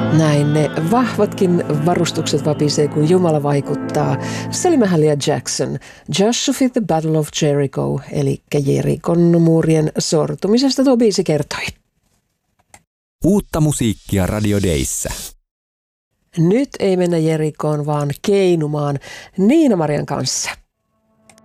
Näin ne vahvatkin varustukset vapisee, kun Jumala vaikuttaa. Sally Mahalia Jackson, Joshua the Battle of Jericho, eli Jerikon muurien sortumisesta tuo biisi kertoi. Uutta musiikkia Radio Dayssä. Nyt ei mennä Jerikoon, vaan Keinumaan Niina-Marian kanssa.